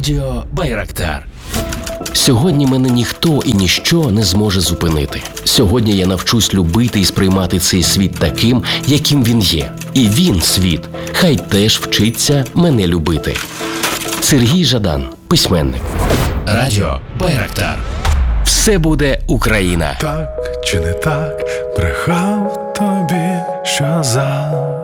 Радіо Байрактар. Сьогодні мене ніхто і ніщо не зможе зупинити. Сьогодні я навчусь любити і сприймати цей світ таким, яким він є. І він, світ, хай теж вчиться мене любити. Сергій Жадан, письменник. Радіо Байрактар. Все буде Україна. Так чи не так, брехав тобі, що завжди